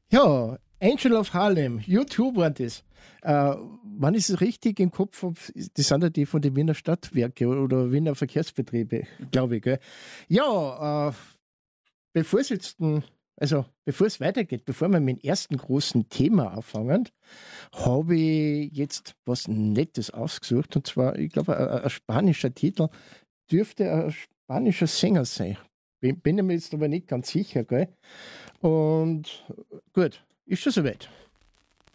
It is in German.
Ja, Angel of Harlem, U2 war das. Wenn ich es richtig im Kopf habe, das sind ja die von den Wiener Stadtwerke oder Wiener Verkehrsbetriebe, glaube ich. Gell? Ja, bevor es jetzt, bevor es weitergeht, bevor wir mit dem ersten großen Thema anfangen, habe ich jetzt was Nettes ausgesucht. Und zwar, ich glaube, ein spanischer Titel dürfte ein spanischer Sänger sein. Bin ich mir jetzt aber nicht ganz sicher, gell? Und gut, ist schon soweit.